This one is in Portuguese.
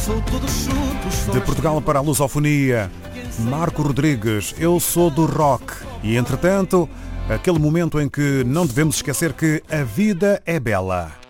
De Portugal para a lusofonia, Marco Rodrigues, eu sou do rock. E entretanto, aquele momento em que não devemos esquecer que a vida é bela.